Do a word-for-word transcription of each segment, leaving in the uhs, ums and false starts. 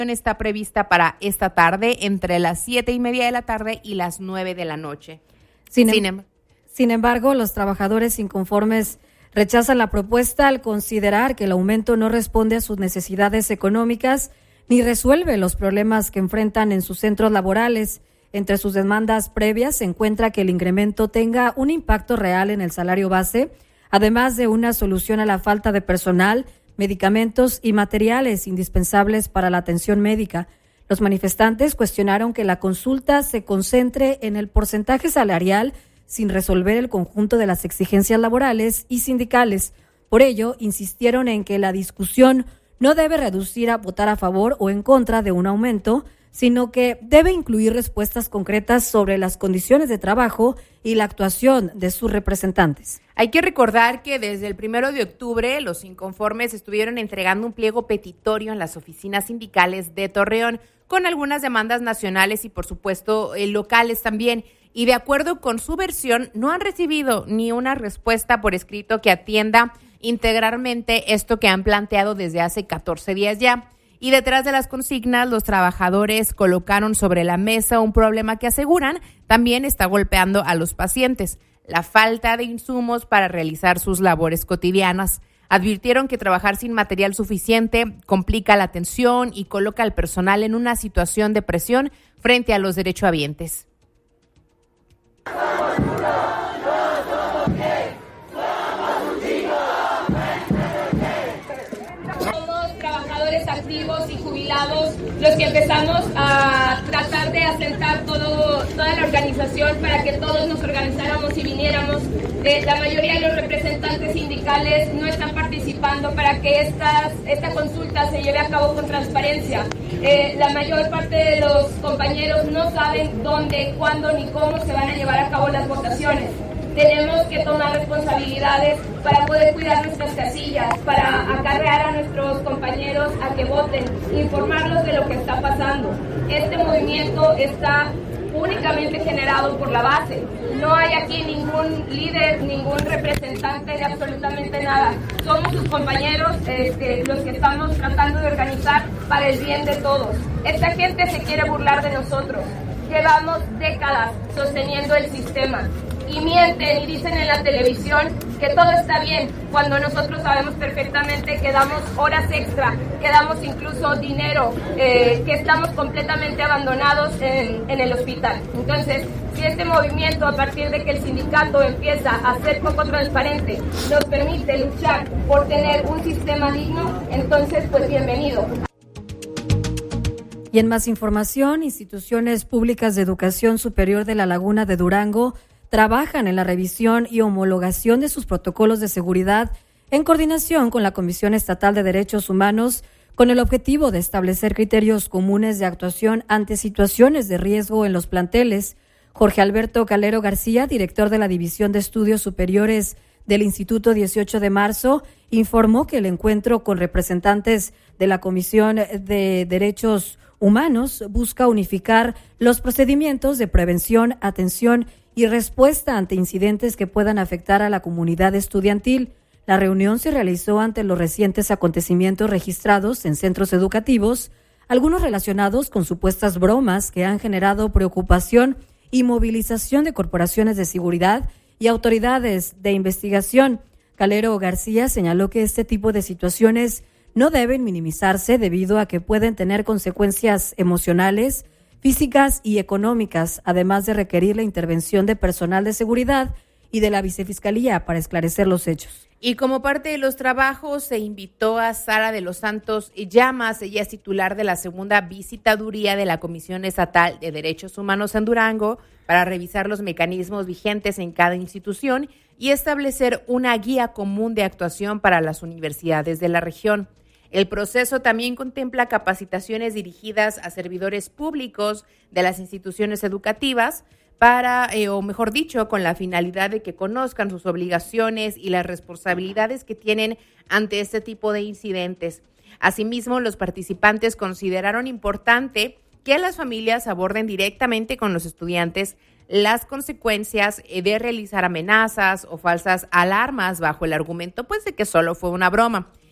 está prevista para esta tarde entre las siete y media de la tarde y las nueve de la noche. Sin, em- Sin, sin embargo, los trabajadores inconformes rechazan la propuesta al considerar que el aumento no responde a sus necesidades económicas ni resuelve los problemas que enfrentan en sus centros laborales. Entre sus demandas previas se encuentra que el incremento tenga un impacto real en el salario base, además de una solución a la falta de personal, medicamentos y materiales indispensables para la atención médica. Los manifestantes cuestionaron que la consulta se concentre en el porcentaje salarial sin resolver el conjunto de las exigencias laborales y sindicales. Por ello, insistieron en que la discusión no debe reducir a votar a favor o en contra de un aumento, sino que debe incluir respuestas concretas sobre las condiciones de trabajo y la actuación de sus representantes. Hay que recordar que desde el primero de octubre los inconformes estuvieron entregando un pliego petitorio en las oficinas sindicales de Torreón con algunas demandas nacionales y por supuesto eh, locales también. Y de acuerdo con su versión, no han recibido ni una respuesta por escrito que atienda integralmente esto que han planteado desde hace catorce días ya. Y detrás de las consignas, los trabajadores colocaron sobre la mesa un problema que aseguran también está golpeando a los pacientes: la falta de insumos para realizar sus labores cotidianas. Advirtieron que trabajar sin material suficiente complica la atención y coloca al personal en una situación de presión frente a los derechohabientes. Somos trabajadores activos y jubilados los que empezamos a tratar de asentar todo, toda la organización para que todos nos organizáramos y viniéramos. Eh, la mayoría de los representantes sindicales no están participando para que estas, esta consulta se lleve a cabo con transparencia. Eh, la mayor parte de los compañeros no saben dónde, cuándo ni cómo se van a llevar a cabo las votaciones. Tenemos que tomar responsabilidades para poder cuidar nuestras casillas, para acarrear a nuestros compañeros a que voten, informarlos de lo que está pasando. Este movimiento está únicamente generado por la base. No hay aquí ningún líder, ningún representante de absolutamente nada. Somos sus compañeros este, los que estamos tratando de organizar para el bien de todos. Esta gente se quiere burlar de nosotros. Llevamos décadas sosteniendo el sistema. Y mienten y dicen en la televisión que todo está bien, cuando nosotros sabemos perfectamente que damos horas extra, que damos incluso dinero, eh, que estamos completamente abandonados en, en el hospital. Entonces, si este movimiento, a partir de que el sindicato empieza a ser poco transparente, nos permite luchar por tener un sistema digno, entonces, pues bienvenido. Y en más información, instituciones públicas de educación superior de La Laguna de Durango trabajan en la revisión y homologación de sus protocolos de seguridad en coordinación con la Comisión Estatal de Derechos Humanos, con el objetivo de establecer criterios comunes de actuación ante situaciones de riesgo en los planteles. Jorge Alberto Calero García, director de la División de Estudios Superiores del Instituto dieciocho de marzo, informó que el encuentro con representantes de la Comisión de Derechos Humanos busca unificar los procedimientos de prevención, atención y respuesta ante incidentes que puedan afectar a la comunidad estudiantil. La reunión se realizó ante los recientes acontecimientos registrados en centros educativos, algunos relacionados con supuestas bromas que han generado preocupación y movilización de corporaciones de seguridad y autoridades de investigación. Calero García señaló que este tipo de situaciones no deben minimizarse debido a que pueden tener consecuencias emocionales, físicas y económicas, además de requerir la intervención de personal de seguridad y de la Vicefiscalía para esclarecer los hechos. Y como parte de los trabajos se invitó a Sara de los Santos Llamas, ella es titular de la segunda visitaduría de la Comisión Estatal de Derechos Humanos en Durango, para revisar los mecanismos vigentes en cada institución y establecer una guía común de actuación para las universidades de la región. El proceso también contempla capacitaciones dirigidas a servidores públicos de las instituciones educativas para, eh, o mejor dicho, con la finalidad de que conozcan sus obligaciones y las responsabilidades que tienen ante este tipo de incidentes. Asimismo, los participantes consideraron importante que las familias aborden directamente con los estudiantes las consecuencias de realizar amenazas o falsas alarmas bajo el argumento pues de que solo fue una broma.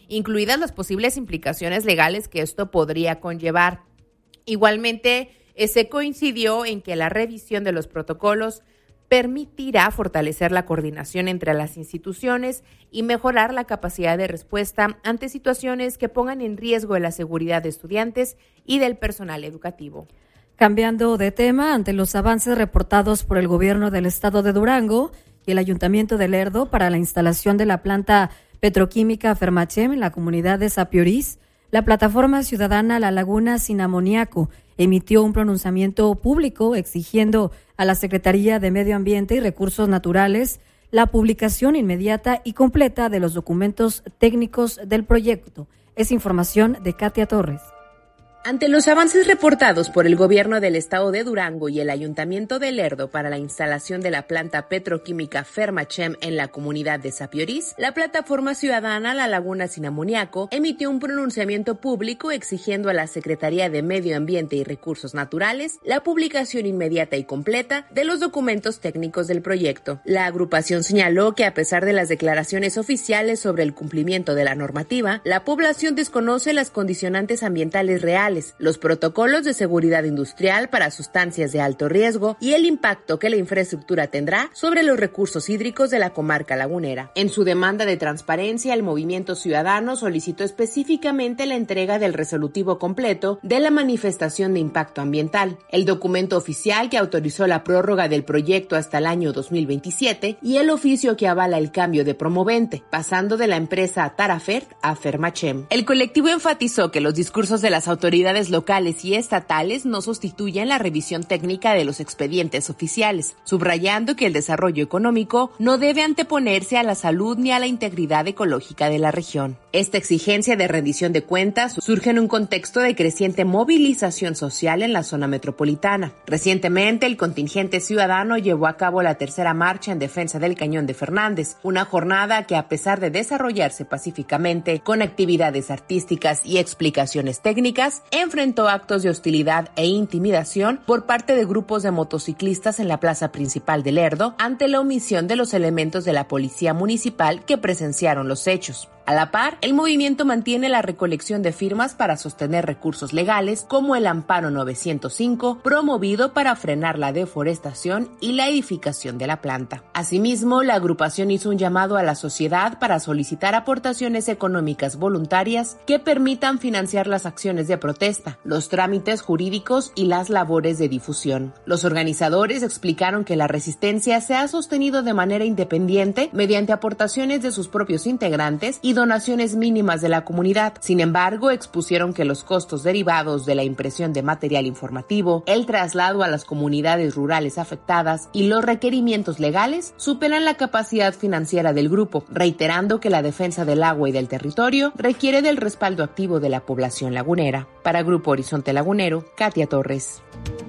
incluidas las posibles implicaciones legales que esto podría conllevar. Igualmente, eh, se coincidió en que la revisión de los protocolos permitirá fortalecer la coordinación entre las instituciones y mejorar la capacidad de respuesta ante situaciones que pongan en riesgo la seguridad de estudiantes y del personal educativo. Cambiando de tema, ante los avances reportados por el gobierno del estado de Durango y el ayuntamiento de Lerdo para la instalación de la planta petroquímica Fermachem en la comunidad de Sapiorís, la plataforma ciudadana La Laguna Sin Amoníaco emitió un pronunciamiento público exigiendo a la Secretaría de Medio Ambiente y Recursos Naturales la publicación inmediata y completa de los documentos técnicos del proyecto. Es información de Katia Torres. Ante los avances reportados por el gobierno del estado de Durango y el ayuntamiento de Lerdo para la instalación de la planta petroquímica Fermachem en la comunidad de Sapiorís, la plataforma ciudadana La Laguna Sin Amoníaco emitió un pronunciamiento público exigiendo a la Secretaría de Medio Ambiente y Recursos Naturales la publicación inmediata y completa de los documentos técnicos del proyecto. La agrupación señaló que a pesar de las declaraciones oficiales sobre el cumplimiento de la normativa, la población desconoce las condicionantes ambientales reales, los protocolos de seguridad industrial para sustancias de alto riesgo y el impacto que la infraestructura tendrá sobre los recursos hídricos de la comarca lagunera. En su demanda de transparencia, el Movimiento Ciudadano solicitó específicamente la entrega del resolutivo completo de la manifestación de impacto ambiental, el documento oficial que autorizó la prórroga del proyecto hasta el año dos mil veintisiete y el oficio que avala el cambio de promovente, pasando de la empresa Tarafert a Fermachem. El colectivo enfatizó que los discursos de las autoridades autoridades locales y estatales no sustituyen la revisión técnica de los expedientes oficiales, subrayando que el desarrollo económico no debe anteponerse a la salud ni a la integridad ecológica de la región. Esta exigencia de rendición de cuentas surge en un contexto de creciente movilización social en la zona metropolitana. Recientemente, el contingente ciudadano llevó a cabo la tercera marcha en defensa del Cañón de Fernández, una jornada que, a pesar de desarrollarse pacíficamente con actividades artísticas y explicaciones técnicas, enfrentó actos de hostilidad e intimidación por parte de grupos de motociclistas en la plaza principal de Lerdo ante la omisión de los elementos de la policía municipal que presenciaron los hechos. A la par, el movimiento mantiene la recolección de firmas para sostener recursos legales como el Amparo novecientos cinco, promovido para frenar la deforestación y la edificación de la planta. Asimismo, la agrupación hizo un llamado a la sociedad para solicitar aportaciones económicas voluntarias que permitan financiar las acciones de protesta, los trámites jurídicos y las labores de difusión. Los organizadores explicaron que la resistencia se ha sostenido de manera independiente mediante aportaciones de sus propios integrantes y donaciones mínimas de la comunidad. Sin embargo, expusieron que los costos derivados de la impresión de material informativo, el traslado a las comunidades rurales afectadas y los requerimientos legales superan la capacidad financiera del grupo, reiterando que la defensa del agua y del territorio requiere del respaldo activo de la población lagunera. Para Grupo Horizonte Lagunero, Katia Torres.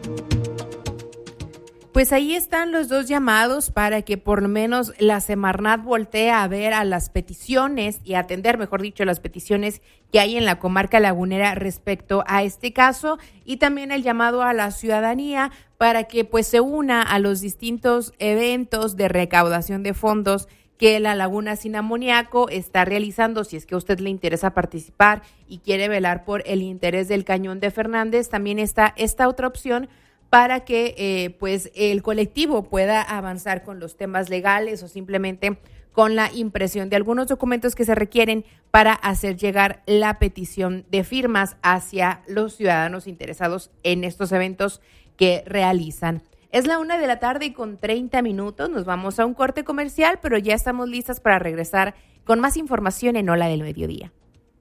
Pues ahí están los dos llamados para que por lo menos la Semarnat voltee a ver a las peticiones y a atender, mejor dicho, las peticiones que hay en la comarca lagunera respecto a este caso, y también el llamado a la ciudadanía para que pues se una a los distintos eventos de recaudación de fondos que la Laguna Sin Amoníaco está realizando. Si es que a usted le interesa participar y quiere velar por el interés del Cañón de Fernández, también está esta otra opción para que eh, pues el colectivo pueda avanzar con los temas legales o simplemente con la impresión de algunos documentos que se requieren para hacer llegar la petición de firmas hacia los ciudadanos interesados en estos eventos que realizan. Es la una de la tarde y con treinta minutos, nos vamos a un corte comercial, pero ya estamos listas para regresar con más información en Ola del Mediodía.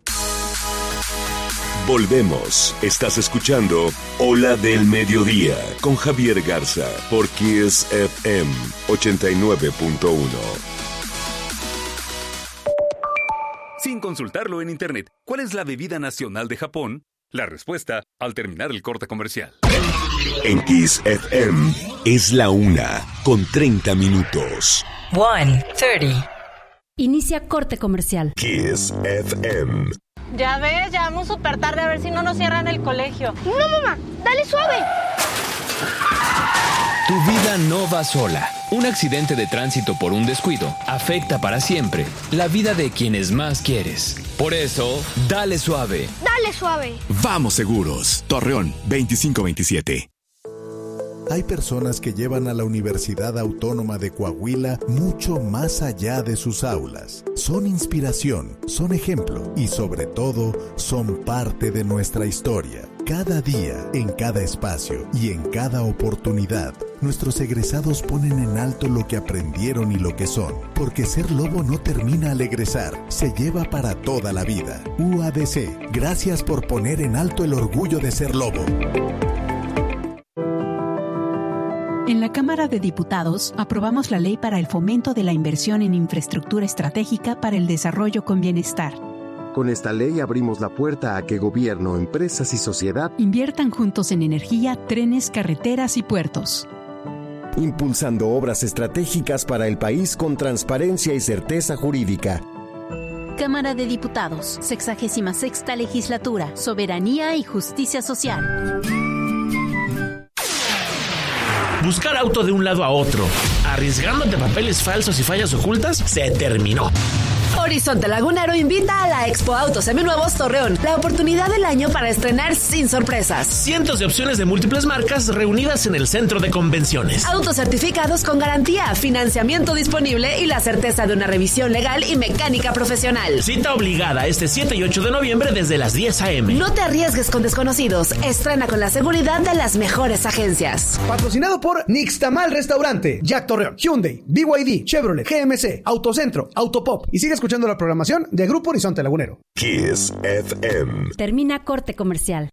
Volvemos. Estás escuchando Ola del Mediodía con Javier Garza por Kiss F M ochenta y nueve punto uno. Sin consultarlo en internet, ¿cuál es la bebida nacional de Japón? La respuesta al terminar el corte comercial. En Kiss F M es la una con treinta minutos. one thirty. Inicia corte comercial. Kiss F M. Ya ves, ya vamos súper tarde, a ver si no nos cierran el colegio. No, mamá, dale suave. Tu vida no va sola. Un accidente de tránsito por un descuido afecta para siempre la vida de quienes más quieres. Por eso, dale suave. Dale suave. Vamos seguros. Torreón veinticinco veintisiete. Hay personas que llevan a la Universidad Autónoma de Coahuila mucho más allá de sus aulas. Son inspiración, son ejemplo y sobre todo son parte de nuestra historia. Cada día, en cada espacio y en cada oportunidad, nuestros egresados ponen en alto lo que aprendieron y lo que son. Porque ser lobo no termina al egresar, se lleva para toda la vida. U A D C, gracias por poner en alto el orgullo de ser lobo. En la Cámara de Diputados aprobamos la Ley para el Fomento de la Inversión en Infraestructura Estratégica para el Desarrollo con Bienestar. Con esta ley abrimos la puerta a que gobierno, empresas y sociedad inviertan juntos en energía, trenes, carreteras y puertos. Impulsando obras estratégicas para el país con transparencia y certeza jurídica. Cámara de Diputados, sexagésima sexta Legislatura, Soberanía y Justicia Social. Buscar auto de un lado a otro, arriesgándote papeles falsos y fallas ocultas, se terminó. Horizonte Lagunero invita a la Expo Autos Seminuevos Torreón, la oportunidad del año para estrenar sin sorpresas. Cientos de opciones de múltiples marcas reunidas en el centro de convenciones. Autos certificados con garantía, financiamiento disponible y la certeza de una revisión legal y mecánica profesional. Cita obligada este siete y ocho de noviembre desde las diez a eme. No te arriesgues con desconocidos, estrena con la seguridad de las mejores agencias. Patrocinado por Nixtamal Restaurante, Jack Torreón, Hyundai, B Y D, Chevrolet, G M C, Autocentro, Autopop y sigue escuchando la programación de Grupo Horizonte Lagunero. Kiss F M. Termina corte comercial.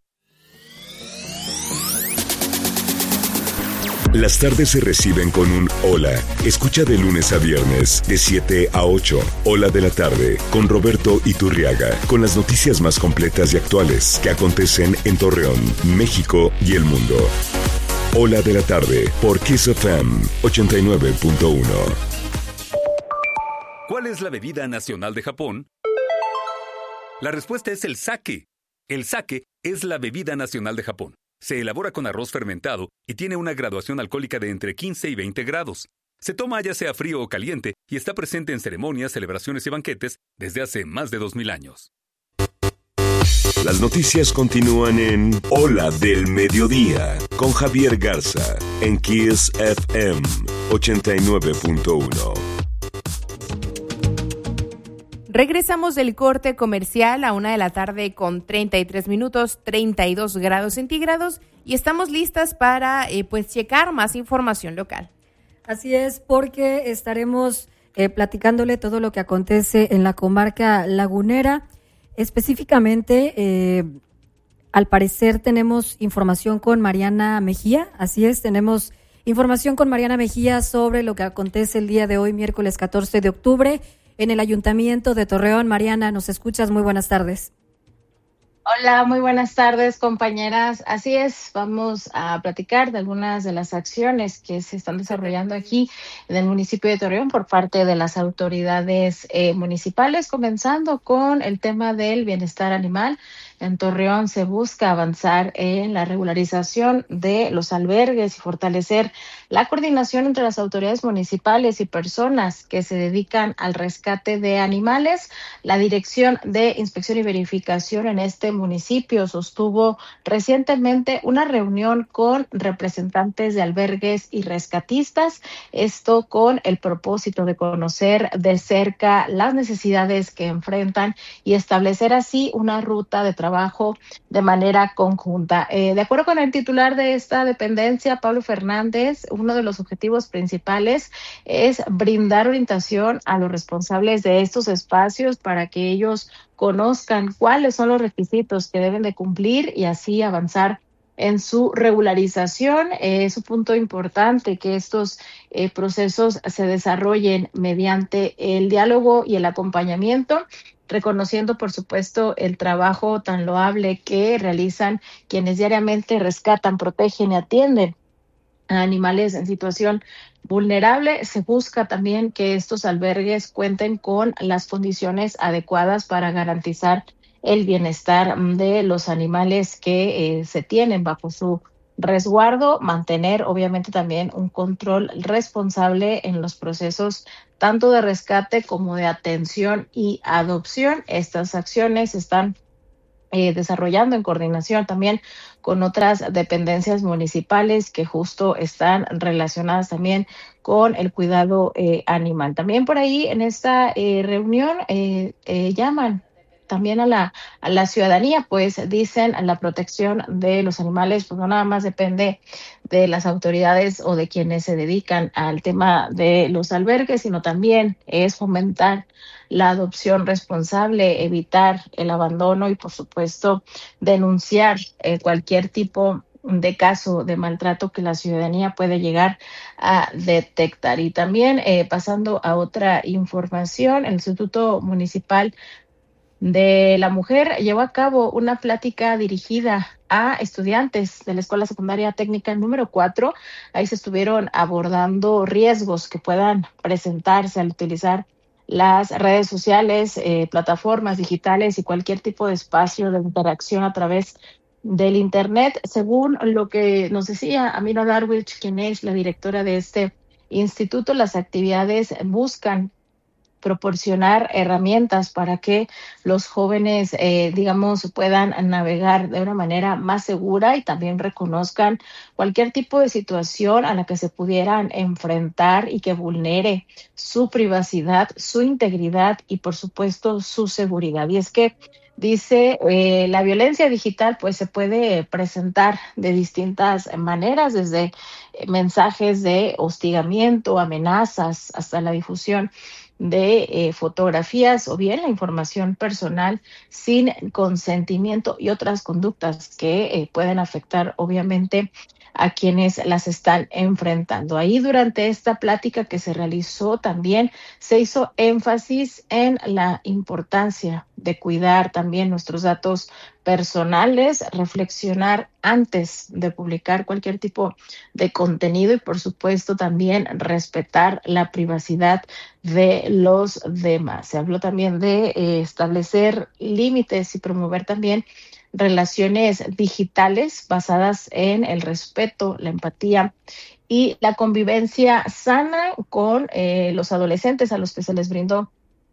Las tardes se reciben con un hola. Escucha de lunes a viernes, de siete a ocho. Hola de la tarde, con Roberto Iturriaga. Con las noticias más completas y actuales que acontecen en Torreón, México y el mundo. Hola de la tarde, por Kiss F M ochenta y nueve punto uno. ¿Cuál es la bebida nacional de Japón? La respuesta es el sake. El sake es la bebida nacional de Japón. Se elabora con arroz fermentado y tiene una graduación alcohólica de entre quince y veinte grados. Se toma ya sea frío o caliente y está presente en ceremonias, celebraciones y banquetes desde hace más de dos mil años. Las noticias continúan en Hola del Mediodía con Javier Garza en Kiss F M ochenta y nueve punto uno. Regresamos del corte comercial a una de la tarde con treinta y tres minutos, treinta y dos grados centígrados y estamos listas para eh, pues checar más información local. Así es, porque estaremos eh, platicándole todo lo que acontece en la comarca lagunera. Específicamente, eh, al parecer tenemos información con Mariana Mejía, así es, tenemos información con Mariana Mejía sobre lo que acontece el día de hoy, miércoles catorce de octubre, en el Ayuntamiento de Torreón. Mariana, ¿nos escuchas? Muy buenas tardes. Hola, muy buenas tardes, compañeras. Así es, vamos a platicar de algunas de las acciones que se están desarrollando aquí en el municipio de Torreón por parte de las autoridades eh, municipales, comenzando con el tema del bienestar animal. En Torreón se busca avanzar en la regularización de los albergues y fortalecer la coordinación entre las autoridades municipales y personas que se dedican al rescate de animales. La Dirección de Inspección y Verificación en este municipio sostuvo recientemente una reunión con representantes de albergues y rescatistas, esto con el propósito de conocer de cerca las necesidades que enfrentan y establecer así una ruta de trabajo trabajo de manera conjunta. Eh, de acuerdo con el titular de esta dependencia, Pablo Fernández, uno de los objetivos principales es brindar orientación a los responsables de estos espacios para que ellos conozcan cuáles son los requisitos que deben de cumplir y así avanzar en su regularización. Eh, es un punto importante que estos eh, procesos se desarrollen mediante el diálogo y el acompañamiento, reconociendo, por supuesto, el trabajo tan loable que realizan quienes diariamente rescatan, protegen y atienden a animales en situación vulnerable. Se busca también que estos albergues cuenten con las condiciones adecuadas para garantizar el bienestar de los animales que eh, se tienen bajo su resguardo, mantener obviamente también un control responsable en los procesos tanto de rescate como de atención y adopción. Estas acciones están eh, desarrollando en coordinación también con otras dependencias municipales que justo están relacionadas también con el cuidado eh, animal. También por ahí en esta eh, reunión eh, eh, llaman también a la, a la ciudadanía, pues dicen la protección de los animales, pues no nada más depende de las autoridades o de quienes se dedican al tema de los albergues, sino también es fomentar la adopción responsable, evitar el abandono y por supuesto denunciar eh, cualquier tipo de caso de maltrato que la ciudadanía puede llegar a detectar. Y también eh, pasando a otra información, el Instituto Municipal de la Mujer llevó a cabo una plática dirigida a estudiantes de la Escuela Secundaria Técnica número cuatro. Ahí se estuvieron abordando riesgos que puedan presentarse al utilizar las redes sociales, eh, plataformas digitales y cualquier tipo de espacio de interacción a través del Internet. Según lo que nos decía Amira Darwich, quien es la directora de este instituto, las actividades buscan proporcionar herramientas para que los jóvenes, eh, digamos, puedan navegar de una manera más segura y también reconozcan cualquier tipo de situación a la que se pudieran enfrentar y que vulnere su privacidad, su integridad y, por supuesto, su seguridad. Y es que dice, eh, la violencia digital pues se puede presentar de distintas maneras, desde eh, mensajes de hostigamiento, amenazas, hasta la difusión de eh, fotografías o bien la información personal sin consentimiento y otras conductas que eh, pueden afectar obviamente a quienes las están enfrentando. Ahí durante esta plática que se realizó también se hizo énfasis en la importancia de cuidar también nuestros datos personales, reflexionar antes de publicar cualquier tipo de contenido y por supuesto también respetar la privacidad de los demás. Se habló también de eh, establecer límites y promover también relaciones digitales basadas en el respeto, la empatía y la convivencia sana con eh, los adolescentes a los que se les brindó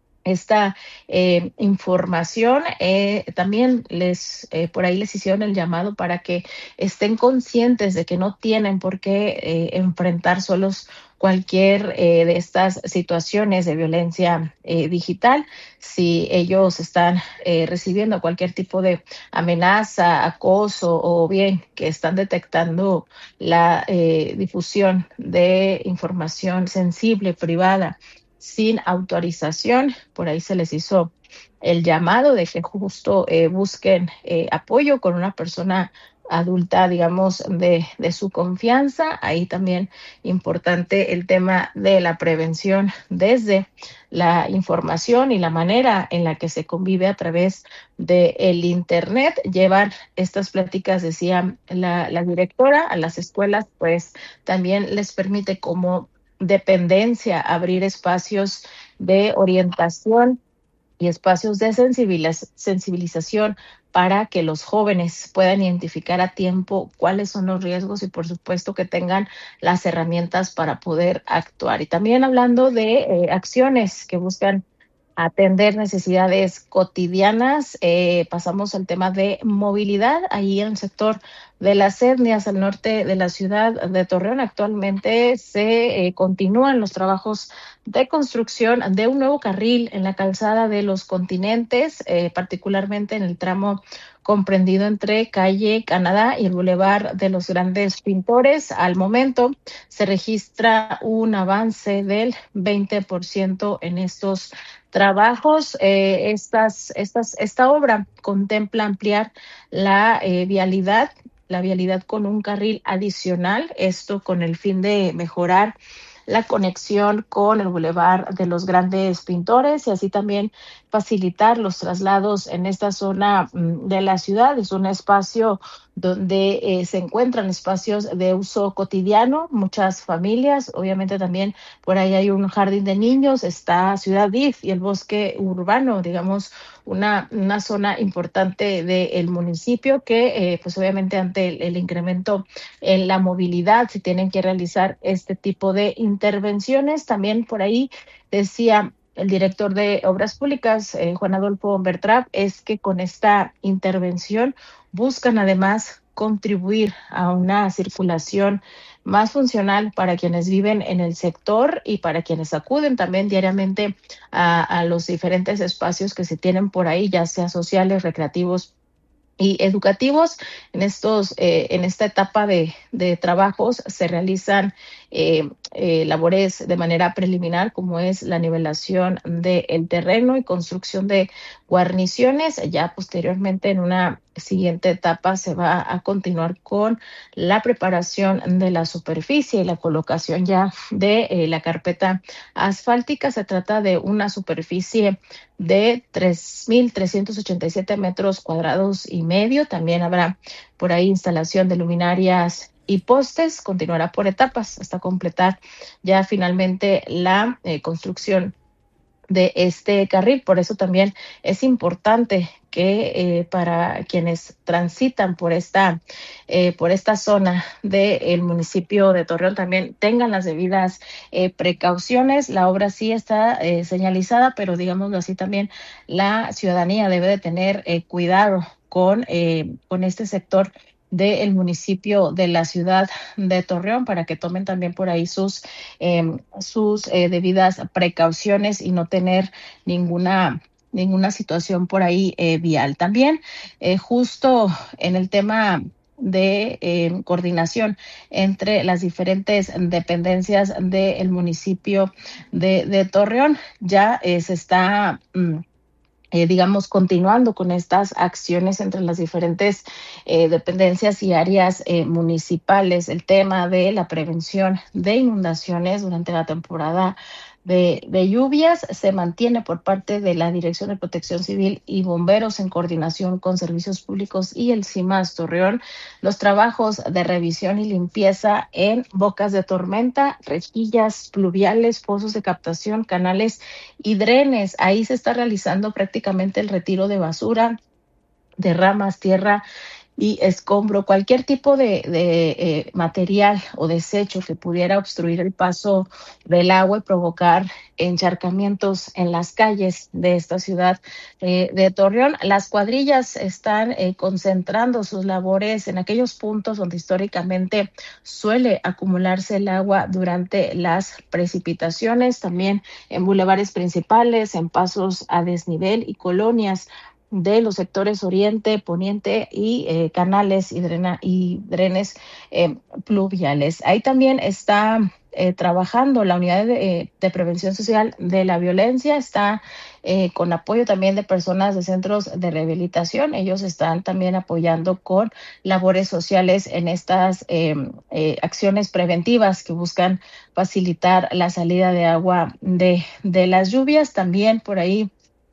esta eh, información. Eh, también les eh, por ahí les hicieron el llamado para que estén conscientes de que no tienen por qué eh, enfrentar solos cualquier eh, de estas situaciones de violencia eh, digital. Si ellos están eh, recibiendo cualquier tipo de amenaza, acoso o bien que están detectando la eh, difusión de información sensible, privada, sin autorización, por ahí se les hizo el llamado de que justo eh, busquen eh, apoyo con una persona adulta, digamos, de, de su confianza. Ahí también importante el tema de la prevención desde la información y la manera en la que se convive a través del Internet. Llevar estas pláticas, decía la, la directora, a las escuelas, pues también les permite como dependencia abrir espacios de orientación y espacios de sensibiliz- sensibilización para que los jóvenes puedan identificar a tiempo cuáles son los riesgos y por supuesto que tengan las herramientas para poder actuar. Y también hablando de eh, acciones que buscan atender necesidades cotidianas, eh, pasamos al tema de movilidad. Ahí en el sector de las etnias al norte de la ciudad de Torreón actualmente se eh, continúan los trabajos de construcción de un nuevo carril en la calzada de los Continentes, eh, particularmente en el tramo comprendido entre calle Canadá y el Boulevard de los Grandes Pintores. Al momento se registra un avance del veinte por ciento en estos trabajos. Eh, estas, estas, esta obra contempla ampliar la eh, vialidad, la vialidad con un carril adicional, esto con el fin de mejorar la conexión con el Boulevard de los Grandes Pintores y así también facilitar los traslados en esta zona de la ciudad. Es un espacio donde eh, se encuentran espacios de uso cotidiano, muchas familias, obviamente también por ahí hay un jardín de niños, está Ciudad D I F y el bosque urbano, digamos, una, una zona importante del municipio que eh, pues obviamente ante el, el incremento en la movilidad se tienen que realizar este tipo de intervenciones. También por ahí decía el director de Obras Públicas, eh, Juan Adolfo Bertrap, es que con esta intervención buscan además contribuir a una circulación más funcional para quienes viven en el sector y para quienes acuden también diariamente a, a los diferentes espacios que se tienen por ahí, ya sea sociales, recreativos y educativos. En estos, eh, en esta etapa de, de trabajos se realizan eh, eh, labores de manera preliminar, como es la nivelación del terreno y construcción de guarniciones. Ya posteriormente, en una siguiente etapa, se va a continuar con la preparación de la superficie y la colocación ya de eh, la carpeta asfáltica. Se trata de una superficie de tres mil trescientos ochenta y siete metros cuadrados y medio. También habrá por ahí instalación de luminarias y postes. Continuará por etapas hasta completar ya finalmente la eh, construcción de este carril. Por eso también es importante que eh, para quienes transitan por esta eh, por esta zona del municipio de Torreón también tengan las debidas eh, precauciones. La obra sí está eh, señalizada, pero digámoslo así, también la ciudadanía debe de tener eh, cuidado con eh, con este sector del municipio de la ciudad de Torreón, para que tomen también por ahí sus eh, sus eh, debidas precauciones y no tener ninguna ninguna situación por ahí eh, vial. También eh, justo en el tema de eh, coordinación entre las diferentes dependencias del municipio de, de Torreón, ya eh, se está mm, Eh, digamos, continuando con estas acciones entre las diferentes eh, dependencias y áreas eh, municipales. El tema de la prevención de inundaciones durante la temporada de, de lluvias se mantiene por parte de la Dirección de Protección Civil y Bomberos en coordinación con Servicios Públicos y el CIMAS Torreón. Los trabajos de revisión y limpieza en bocas de tormenta, rejillas pluviales, pozos de captación, canales y drenes. Ahí se está realizando prácticamente el retiro de basura, de ramas, tierra y escombro, cualquier tipo de, de eh, material o desecho que pudiera obstruir el paso del agua y provocar encharcamientos en las calles de esta ciudad eh, de Torreón. Las cuadrillas están eh, concentrando sus labores en aquellos puntos donde históricamente suele acumularse el agua durante las precipitaciones, también en bulevares principales, en pasos a desnivel y colonias de los sectores oriente, poniente y eh, canales y, drena, y drenes eh, pluviales. Ahí también está eh, trabajando la unidad de, eh, de prevención social de la violencia, está eh, con apoyo también de personas de centros de rehabilitación. Ellos están también apoyando con labores sociales en estas eh, eh, acciones preventivas que buscan facilitar la salida de agua de, de las lluvias. También por ahí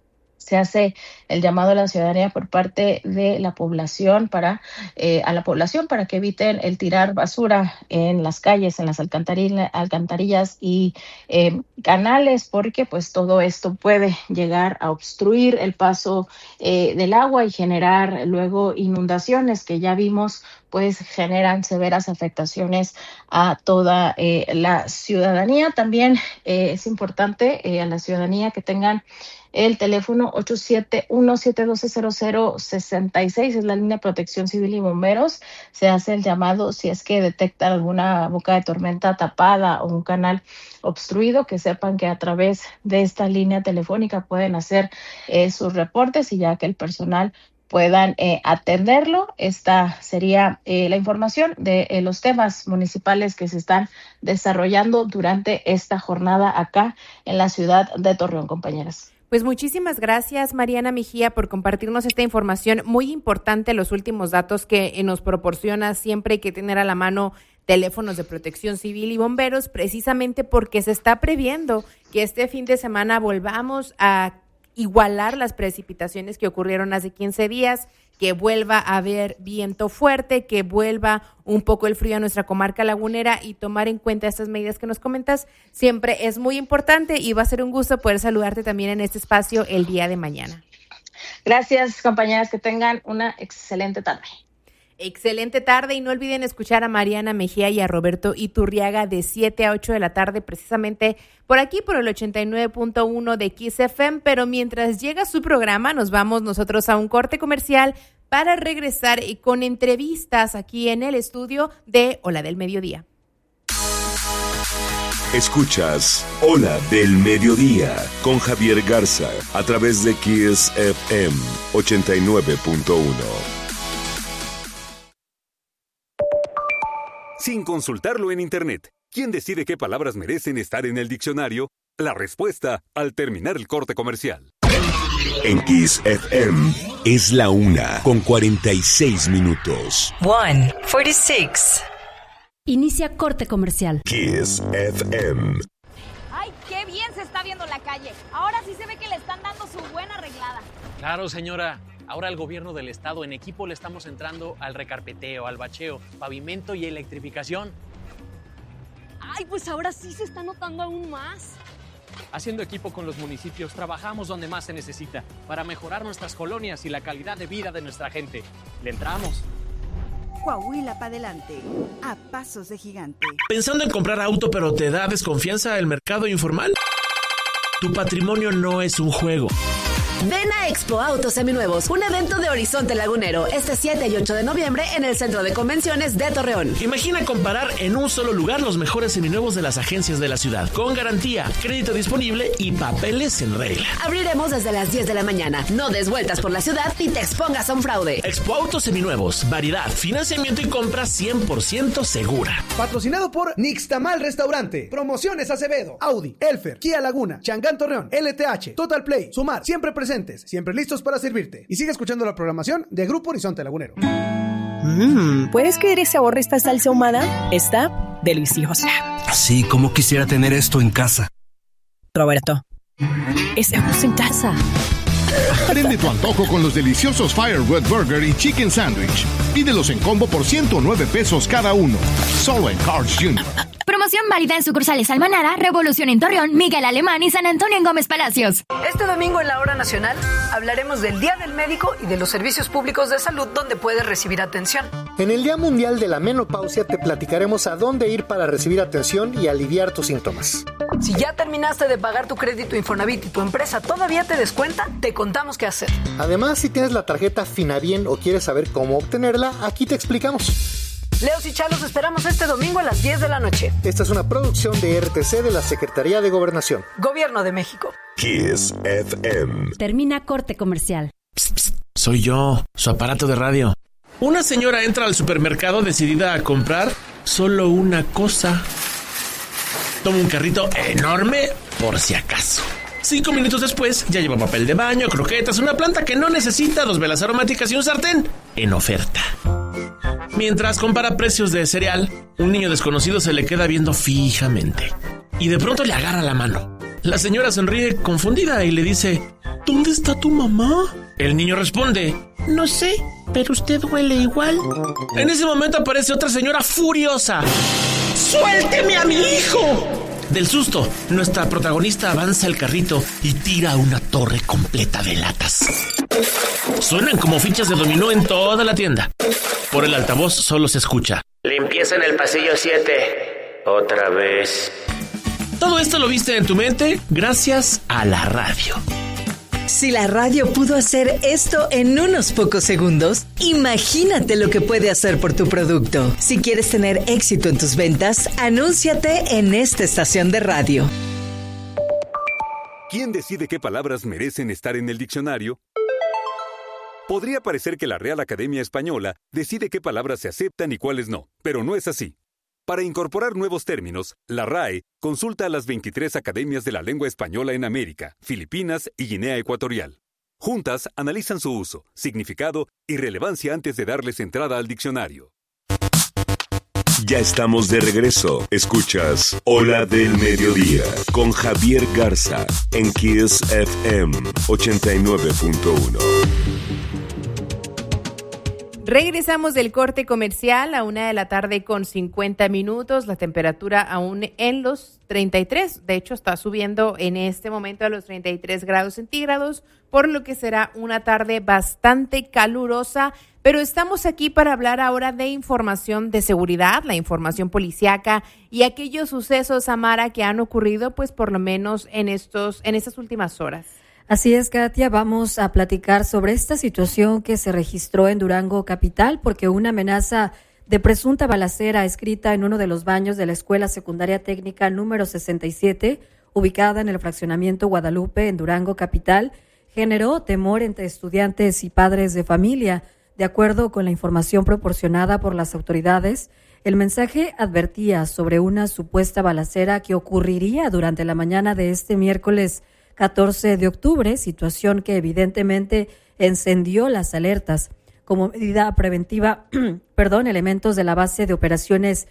se hace el llamado a la ciudadanía por parte de la población para eh, a la población para que eviten el tirar basura en las calles, en las alcantarillas, alcantarillas y eh, canales, porque pues todo esto puede llegar a obstruir el paso eh, del agua y generar luego inundaciones que ya vimos pues generan severas afectaciones a toda eh, la ciudadanía. También eh, es importante eh, a la ciudadanía que tengan el teléfono ocho siete uno, siete uno dos, cero cero seis seis, es la línea de Protección Civil y Bomberos. Se hace el llamado si es que detectan alguna boca de tormenta tapada o un canal obstruido, que sepan que a través de esta línea telefónica pueden hacer eh, sus reportes y ya que el personal puedan eh, atenderlo. Esta sería eh, la información de eh, los temas municipales que se están desarrollando durante esta jornada acá en la ciudad de Torreón, compañeras. Pues muchísimas gracias, Mariana Mejía, por compartirnos esta información muy importante, los últimos datos que nos proporciona. Siempre hay que tener a la mano teléfonos de Protección Civil y Bomberos, precisamente porque se está previendo que este fin de semana volvamos a igualar las precipitaciones que ocurrieron hace quince días, que vuelva a haber viento fuerte, que vuelva un poco el frío a nuestra comarca lagunera, y tomar en cuenta estas medidas que nos comentas siempre es muy importante, y va a ser un gusto poder saludarte también en este espacio el día de mañana. Gracias, compañeras, que tengan una excelente tarde. Excelente tarde, y no olviden escuchar a Mariana Mejía y a Roberto Iturriaga de siete a ocho de la tarde, precisamente por aquí, por el ochenta y nueve punto uno de Kiss F M. Pero mientras llega su programa, nos vamos nosotros a un corte comercial para regresar con entrevistas aquí en el estudio de Hola del Mediodía. Escuchas Hola del Mediodía con Javier Garza a través de Kiss F M ochenta y nueve punto uno. Sin consultarlo en Internet, ¿quién decide qué palabras merecen estar en el diccionario? La respuesta al terminar el corte comercial. En Kiss F M es la una con cuarenta y seis minutos. one forty-six. Inicia corte comercial. Kiss F M. ¡Ay, qué bien se está viendo la calle! Ahora sí se ve que le están dando su buena arreglada. Claro, señora. Ahora el gobierno del estado en equipo le estamos entrando al recarpeteo, al bacheo, pavimento y electrificación. Ay, pues ahora sí se está notando aún más. Haciendo equipo con los municipios, trabajamos donde más se necesita para mejorar nuestras colonias y la calidad de vida de nuestra gente. Le entramos. Coahuila para adelante, a pasos de gigante. ¿Pensando en comprar auto pero te da desconfianza el mercado informal? Tu patrimonio no es un juego. Ven a Expo Autos Seminuevos, un evento de Horizonte Lagunero, este siete y ocho de noviembre en el Centro de Convenciones de Torreón. Imagina comparar en un solo lugar los mejores seminuevos de las agencias de la ciudad, con garantía, crédito disponible y papeles en regla. Abriremos desde las diez de la mañana. No des vueltas por la ciudad y te expongas a un fraude. Expo Autos Seminuevos, variedad, financiamiento y compra cien por ciento segura. Patrocinado por Nixtamal Restaurante, Promociones Acevedo, Audi, Elfer, Kia Laguna, Changán Torreón, L T H, Total Play, Sumar, siempre presentes, siempre listos para servirte. Y sigue escuchando la programación de Grupo Horizonte Lagunero. Mmm, ¿puedes creer ese sabor de esta salsa ahumada? Está deliciosa. Sí, como quisiera tener esto en casa. Roberto, estamos en casa. Prende tu antojo con los deliciosos Fire Red Burger y Chicken Sandwich. Pídelos en combo por ciento nueve pesos cada uno. Solo en Carl's junior Promoción válida en sucursales Almanara, Revolución en Torreón, Miguel Alemán y San Antonio en Gómez Palacios. Este domingo en la Hora Nacional hablaremos del Día del Médico y de los servicios públicos de salud donde puedes recibir atención. En el Día Mundial de la Menopausia te platicaremos a dónde ir para recibir atención y aliviar tus síntomas. Si ya terminaste de pagar tu crédito Infonavit y tu empresa todavía te descuenta, te contamos qué hacer. Además, si tienes la tarjeta Finabien o quieres saber cómo obtenerla, aquí te explicamos. Leos y Chalos, esperamos este domingo a las diez de la noche. Esta es una producción de R T C de la Secretaría de Gobernación. Gobierno de México. Kiss F M. Termina corte comercial. Psst, psst, soy yo, su aparato de radio. Una señora entra al supermercado decidida a comprar solo una cosa. Toma un carrito enorme por si acaso. Cinco minutos después ya lleva papel de baño, croquetas, una planta que no necesita, dos velas aromáticas y un sartén en oferta. Mientras compara precios de cereal, un niño desconocido se le queda viendo fijamente y de pronto le agarra la mano. La señora sonríe confundida y le dice: ¿Dónde está tu mamá? El niño responde: No sé, pero usted huele igual. En ese momento aparece otra señora furiosa. ¡Suélteme a mi hijo! Del susto, nuestra protagonista avanza el carrito y tira una torre completa de latas. Suenan como fichas de dominó en toda la tienda. Por el altavoz solo se escucha: limpieza en el pasillo siete. Otra vez. Todo esto lo viste en tu mente gracias a la radio. Si la radio pudo hacer esto en unos pocos segundos, imagínate lo que puede hacer por tu producto. Si quieres tener éxito en tus ventas, anúnciate en esta estación de radio. ¿Quién decide qué palabras merecen estar en el diccionario? Podría parecer que la Real Academia Española decide qué palabras se aceptan y cuáles no, pero no es así. Para incorporar nuevos términos, la R A E consulta a las veintitrés academias de la lengua española en América, Filipinas y Guinea Ecuatorial. Juntas analizan su uso, significado y relevancia antes de darles entrada al diccionario. Ya estamos de regreso. Escuchas Ola del Mediodía con Javier Garza en Kiss F M ochenta y nueve punto uno. Regresamos del corte comercial a una de la tarde con cincuenta minutos. La temperatura aún en los treinta y tres. De hecho, está subiendo en este momento a los treinta y tres grados centígrados, por lo que será una tarde bastante calurosa. Pero estamos aquí para hablar ahora de información de seguridad, la información policíaca y aquellos sucesos, Amara, que han ocurrido, pues por lo menos en estos, en estas últimas horas. Así es, Katia, vamos a platicar sobre esta situación que se registró en Durango capital, porque una amenaza de presunta balacera escrita en uno de los baños de la Escuela Secundaria Técnica número sesenta y siete, ubicada en el fraccionamiento Guadalupe en Durango capital, generó temor entre estudiantes y padres de familia. De acuerdo con la información proporcionada por las autoridades, el mensaje advertía sobre una supuesta balacera que ocurriría durante la mañana de este miércoles catorce de octubre, situación que evidentemente encendió las alertas. Como medida preventiva, perdón, elementos de la base de operaciones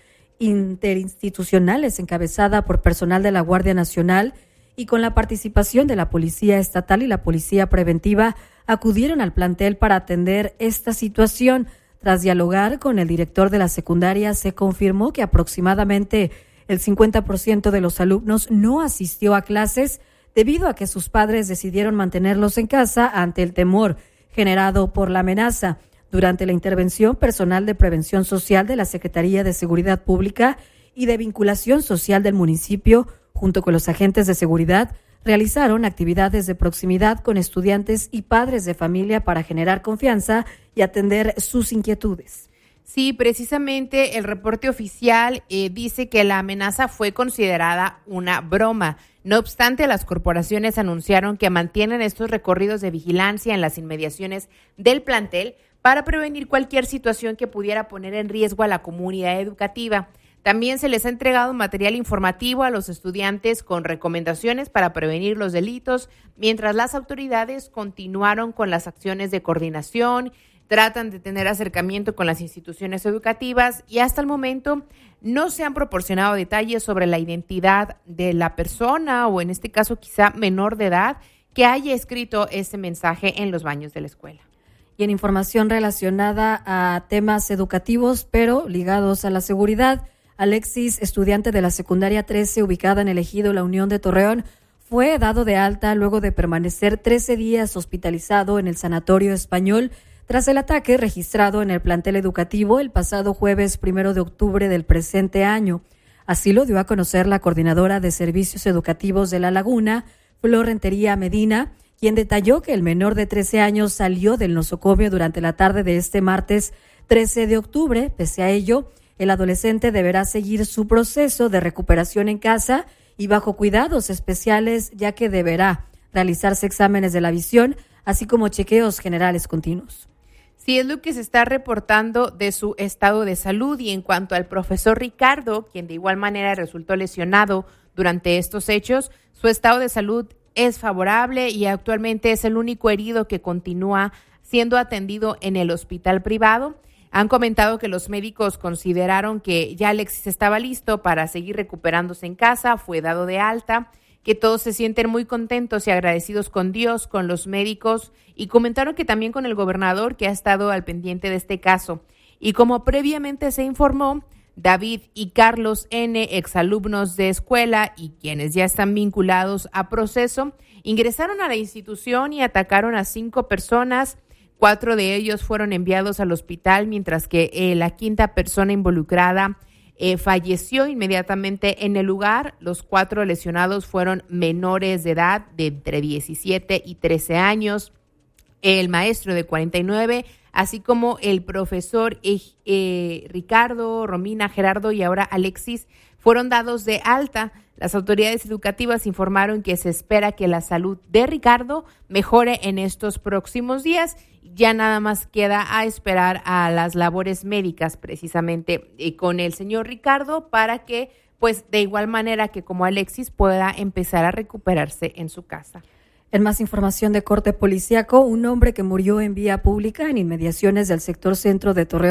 interinstitucionales encabezada por personal de la Guardia Nacional y con la participación de la Policía Estatal y la Policía Preventiva acudieron al plantel para atender esta situación. Tras dialogar con el director de la secundaria, se confirmó que aproximadamente el cincuenta por ciento de los alumnos no asistió a clases debido a que sus padres decidieron mantenerlos en casa ante el temor generado por la amenaza. Durante la intervención, personal de prevención social de la Secretaría de Seguridad Pública y de Vinculación Social del municipio, junto con los agentes de seguridad, realizaron actividades de proximidad con estudiantes y padres de familia para generar confianza y atender sus inquietudes. Sí, precisamente el reporte oficial eh, dice que la amenaza fue considerada una broma. No obstante, las corporaciones anunciaron que mantienen estos recorridos de vigilancia en las inmediaciones del plantel para prevenir cualquier situación que pudiera poner en riesgo a la comunidad educativa. También se les ha entregado material informativo a los estudiantes con recomendaciones para prevenir los delitos, mientras las autoridades continuaron con las acciones de coordinación, tratan de tener acercamiento con las instituciones educativas y hasta el momento no se han proporcionado detalles sobre la identidad de la persona o en este caso quizá menor de edad que haya escrito ese mensaje en los baños de la escuela. Y en información relacionada a temas educativos pero ligados a la seguridad, Alexis, estudiante de la secundaria trece ubicada en el ejido La Unión de Torreón, fue dado de alta luego de permanecer trece días hospitalizado en el Sanatorio Español tras el ataque registrado en el plantel educativo el pasado jueves primero de octubre del presente año. Así lo dio a conocer la coordinadora de servicios educativos de La Laguna, Flor Rentería Medina, quien detalló que el menor de trece años salió del nosocomio durante la tarde de este martes trece de octubre. Pese a ello, el adolescente deberá seguir su proceso de recuperación en casa y bajo cuidados especiales, ya que deberá realizarse exámenes de la visión, así como chequeos generales continuos. Sí, es lo que se está reportando de su estado de salud. Y en cuanto al profesor Ricardo, quien de igual manera resultó lesionado durante estos hechos, su estado de salud es favorable y actualmente es el único herido que continúa siendo atendido en el hospital privado. Han comentado que los médicos consideraron que ya Alexis estaba listo para seguir recuperándose en casa, fue dado de alta, que todos se sienten muy contentos y agradecidos con Dios, con los médicos, y comentaron que también con el gobernador que ha estado al pendiente de este caso. Y como previamente se informó, David y Carlos N., exalumnos de escuela y quienes ya están vinculados a proceso, ingresaron a la institución y atacaron a cinco personas. Cuatro de ellos fueron enviados al hospital, mientras que eh, la quinta persona involucrada Eh, falleció inmediatamente en el lugar. Los cuatro lesionados fueron menores de edad de entre diecisiete y trece años, el maestro de cuarenta y nueve, así como el profesor eh, eh, Ricardo, Romina, Gerardo y ahora Alexis fueron dados de alta. Las autoridades educativas informaron que se espera que la salud de Ricardo mejore en estos próximos días. Ya nada más queda a esperar a las labores médicas precisamente eh, con el señor Ricardo para que, pues, de igual manera que como Alexis pueda empezar a recuperarse en su casa. En más información de corte policíaco, un hombre que murió en vía pública en inmediaciones del sector centro de Torreón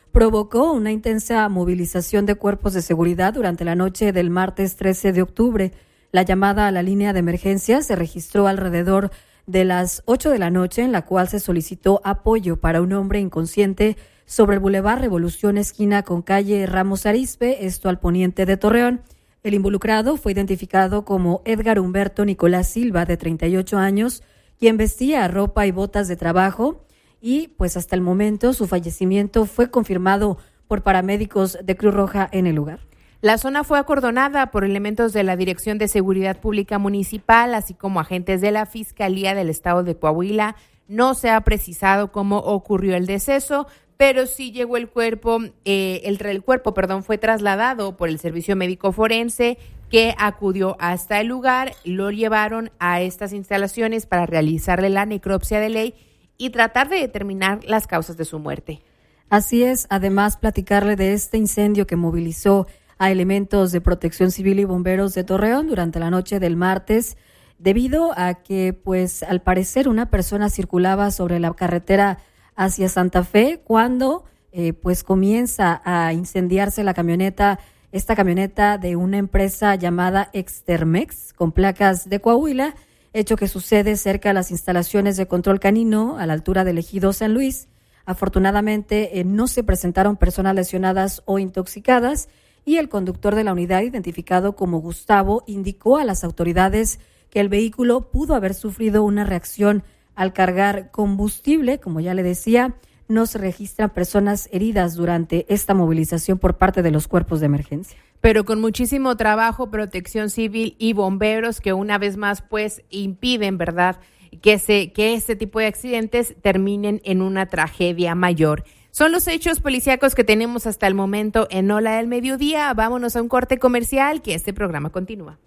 provocó una intensa movilización de cuerpos de seguridad durante la noche del martes trece de octubre. La llamada a la línea de emergencia se registró alrededor de las ocho de la noche, en la cual se solicitó apoyo para un hombre inconsciente sobre el Boulevard Revolución, esquina con calle Ramos Arizpe, esto al poniente de Torreón. El involucrado fue identificado como Edgar Humberto Nicolás Silva, de treinta y ocho años, quien vestía ropa y botas de trabajo, y pues hasta el momento su fallecimiento fue confirmado por paramédicos de Cruz Roja en el lugar. La zona fue acordonada por elementos de la Dirección de Seguridad Pública Municipal, así como agentes de la Fiscalía del Estado de Coahuila. No se ha precisado cómo ocurrió el deceso, pero sí llegó el cuerpo, eh, el, el cuerpo, perdón, fue trasladado por el Servicio Médico Forense, que acudió hasta el lugar, lo llevaron a estas instalaciones para realizarle la necropsia de ley y tratar de determinar las causas de su muerte. Así es, además platicarle de este incendio que movilizó a elementos de Protección Civil y bomberos de Torreón durante la noche del martes, debido a que, pues, al parecer una persona circulaba sobre la carretera hacia Santa Fe cuando, eh, pues, comienza a incendiarse la camioneta, esta camioneta de una empresa llamada Extermex, con placas de Coahuila, hecho que sucede cerca de las instalaciones de control canino a la altura del Ejido San Luis. Afortunadamente, eh, no se presentaron personas lesionadas o intoxicadas, y el conductor de la unidad, identificado como Gustavo, indicó a las autoridades que el vehículo pudo haber sufrido una reacción al cargar combustible. Como ya le decía, no se registran personas heridas durante esta movilización por parte de los cuerpos de emergencia. Pero con muchísimo trabajo, Protección Civil y bomberos, que una vez más pues impiden, ¿verdad?, que, se, que este tipo de accidentes terminen en una tragedia mayor. Son los hechos policíacos que tenemos hasta el momento en Ola del Mediodía. Vámonos a un corte comercial, que este programa continúa.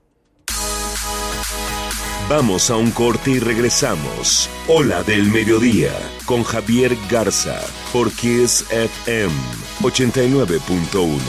Vamos a un corte y regresamos. Ola del Mediodía, con Javier Garza, por Kiss F M ochenta y nueve punto uno.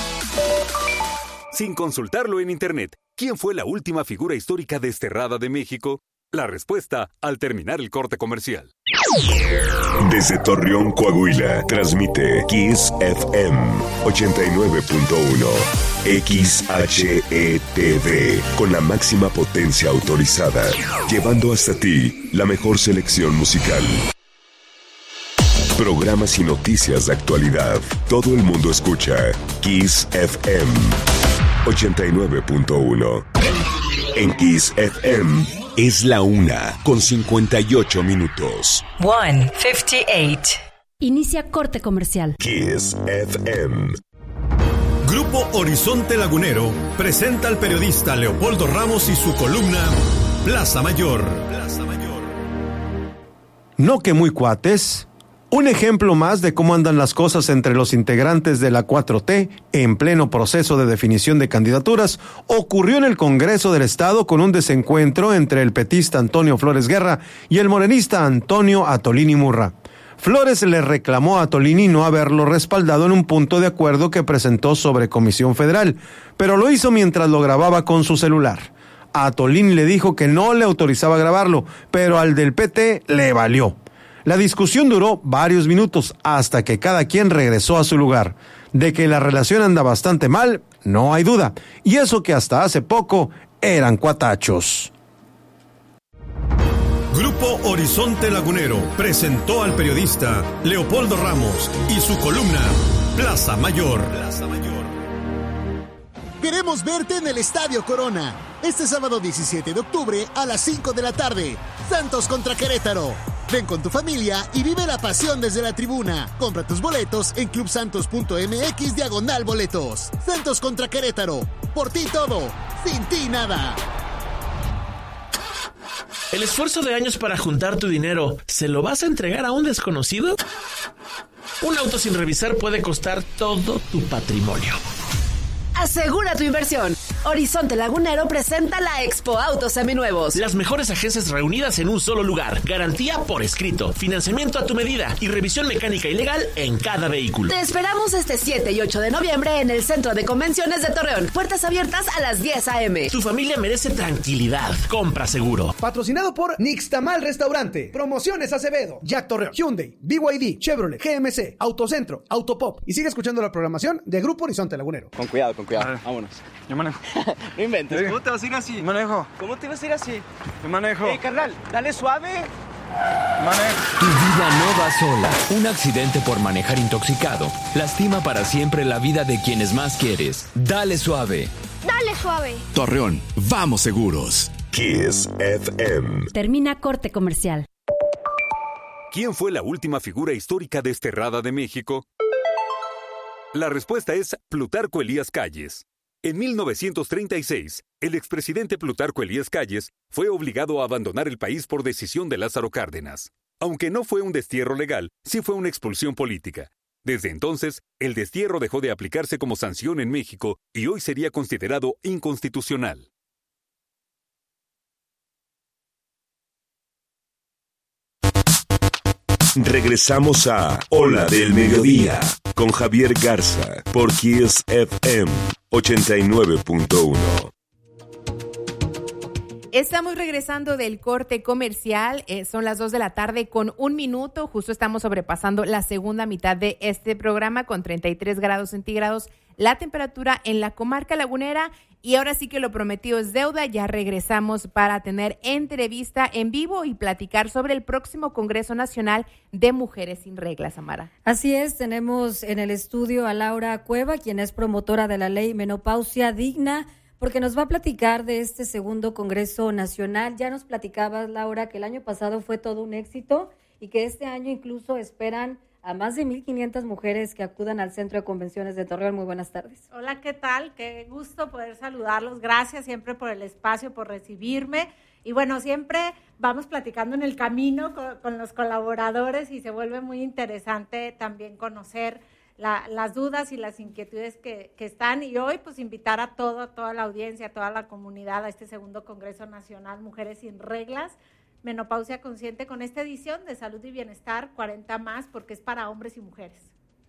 Sin consultarlo en internet, ¿quién fue la última figura histórica desterrada de México? La respuesta al terminar el corte comercial. Desde Torreón, Coahuila, transmite Kiss F M ochenta y nueve punto uno. X H E T V, con la máxima potencia autorizada, llevando hasta ti la mejor selección musical. Programas y noticias de actualidad. Todo el mundo escucha Kiss F M ochenta y nueve punto uno. En Kiss F M es la una con cincuenta y ocho minutos. one fifty-eight. Inicia corte comercial. Kiss F M. Grupo Horizonte Lagunero presenta al periodista Leopoldo Ramos y su columna Plaza Mayor. Plaza Mayor. No que muy cuates. Un ejemplo más de cómo andan las cosas entre los integrantes de la cuatro T en pleno proceso de definición de candidaturas ocurrió en el Congreso del Estado con un desencuentro entre el petista Antonio Flores Guerra y el morenista Antonio Atolini Murra. Flores le reclamó a Atolini no haberlo respaldado en un punto de acuerdo que presentó sobre Comisión Federal, pero lo hizo mientras lo grababa con su celular. Atolini le dijo que no le autorizaba grabarlo, pero al del P T le valió. La discusión duró varios minutos hasta que cada quien regresó a su lugar. De que la relación anda bastante mal, no hay duda, y eso que hasta hace poco eran cuatachos. Grupo Horizonte Lagunero presentó al periodista Leopoldo Ramos y su columna Plaza Mayor. Plaza Mayor. Queremos verte en el Estadio Corona, este sábado diecisiete de octubre a las cinco de la tarde. Santos contra Querétaro. Ven con tu familia y vive la pasión desde la tribuna. Compra tus boletos en clubsantos.mx diagonal boletos. Santos contra Querétaro. Por ti todo, sin ti nada. El esfuerzo de años para juntar tu dinero, ¿se lo vas a entregar a un desconocido? Un auto sin revisar puede costar todo tu patrimonio. Asegura tu inversión. Horizonte Lagunero presenta la Expo Autos Seminuevos. Las mejores agencias reunidas en un solo lugar. Garantía por escrito, financiamiento a tu medida y revisión mecánica y legal en cada vehículo. Te esperamos este siete y ocho de noviembre en el Centro de Convenciones de Torreón. Puertas abiertas a las diez a.m. Tu familia merece tranquilidad. Compra seguro. Patrocinado por Nixtamal Restaurante. Promociones Acevedo, Jack Torreón, Hyundai, B Y D, Chevrolet, G M C, Autocentro, Autopop. Y sigue escuchando la programación de Grupo Horizonte Lagunero. Con cuidado, con cuidado. Vámonos. Yo manejo. No inventes. Sí. ¿Cómo te vas a ir así? Yo manejo. ¿Cómo te vas a ir así? Yo manejo. Ey, carnal, dale suave. Manejo. Tu vida no va sola. Un accidente por manejar intoxicado lastima para siempre la vida de quienes más quieres. Dale suave. Dale suave. Torreón, vamos seguros. Kiss F M. Termina corte comercial. ¿Quién fue la última figura histórica desterrada de México? La respuesta es Plutarco Elías Calles. En mil novecientos treinta y seis, el expresidente Plutarco Elías Calles fue obligado a abandonar el país por decisión de Lázaro Cárdenas. Aunque no fue un destierro legal, sí fue una expulsión política. Desde entonces, el destierro dejó de aplicarse como sanción en México y hoy sería considerado inconstitucional. Regresamos a Ola del Mediodía con Javier Garza por Kiss F M ochenta y nueve punto uno. Estamos regresando del corte comercial, eh, son las dos de la tarde con un minuto, justo estamos sobrepasando la segunda mitad de este programa con treinta y tres grados centígrados la temperatura en la comarca lagunera y ahora sí que lo prometido es deuda, ya regresamos para tener entrevista en vivo y platicar sobre el próximo Congreso Nacional de Mujeres Sin Reglas, Amara. Así es, tenemos en el estudio a Laura Cueva, quien es promotora de la ley Menopausia Digna, porque nos va a platicar de este segundo Congreso Nacional. Ya nos platicabas, Laura, que el año pasado fue todo un éxito y que este año incluso esperan a más de mil quinientas mujeres que acudan al Centro de Convenciones de Torreón. Muy buenas tardes. Hola, ¿qué tal? Qué gusto poder saludarlos. Gracias siempre por el espacio, por recibirme. Y bueno, siempre vamos platicando en el camino con, con los colaboradores y se vuelve muy interesante también conocer La, las dudas y las inquietudes que, que están y hoy pues invitar a todo, a toda la audiencia, a toda la comunidad a este segundo Congreso Nacional Mujeres Sin Reglas, Menopausia Consciente, con esta edición de Salud y Bienestar cuarenta más, porque es para hombres y mujeres.